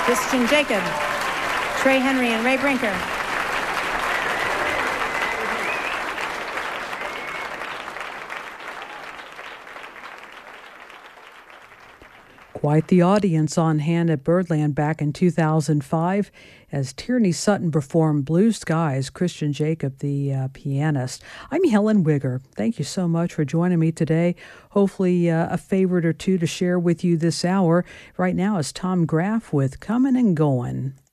Christian Jacob, Trey Henry, and Ray Brinker. Quite the audience on hand at Birdland back in 2005 as Tierney Sutton performed Blue Skies, Christian Jacob, the pianist. I'm Helen Wigger. Thank you so much for joining me today. Hopefully a favorite or two to share with you this hour. Right now is Tom Graff with Comin' and Goin'.